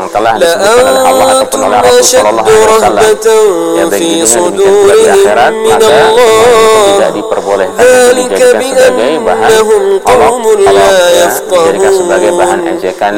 telah disebutkan oleh Allah ataupun oleh Rasulullah SAW, ya baik di dunia demikian pula di akhirat, maka semua itu tidak diperbolehkan untuk dijadikan sebagai bahan olok-olok, ya, dijadikan sebagai bahan ejekan